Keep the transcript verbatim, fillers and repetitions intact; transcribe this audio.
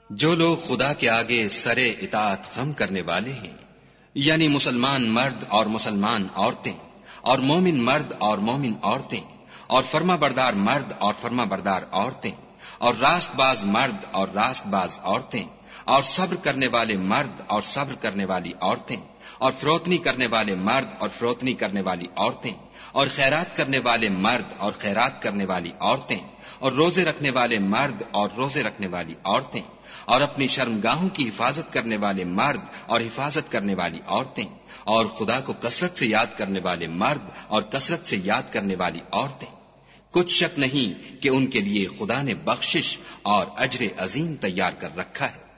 जो लोग खुदा के आगे सरे इताअत खम करने वाले हैं, यानी मुसलमान मर्द और मुसलमान औरतें और मोमिन मर्द और मोमिन औरतें और फर्माबरदार मर्द और फर्माबरदार औरतें और रास्तबाज मर्द और रास्तबाज औरतें और सब्र करने वाले मर्द और सब्र करने वाली औरतें और फरोतनी करने वाले मर्द और फरोतनी करने वाली औरतें और खैरात करने वाले मर्द और खैरात करने वाली औरतें और रोजे रखने वाले मर्द और रोजे रखने वाली औरतें और अपनी शर्मगाहों की हिफाजत करने वाले मर्द और हिफाजत करने वाली औरतें और खुदा को कसरत से याद करने वाले मर्द और कसरत से याद करने वाली औरतें, कुछ शक नहीं कि उनके लिए खुदा ने बख्शिश और अजर अजीम तैयार कर रखा है।